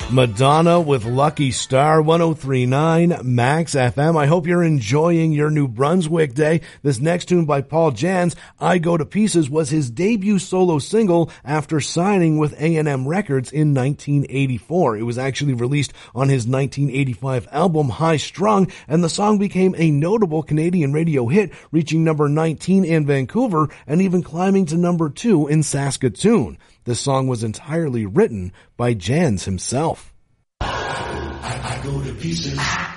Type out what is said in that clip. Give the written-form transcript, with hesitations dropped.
Madonna with Lucky Star, 103.9 Max FM. I hope you're enjoying your New Brunswick day. This next tune by Paul Jans, I Go to Pieces, was his debut solo single after signing with A&M Records in 1984. It was actually released on his 1985 album High Strung, and the song became a notable Canadian radio hit, reaching number 19 in Vancouver and even climbing to number 2 in Saskatoon. This song was entirely written by Jans himself. I go to pieces.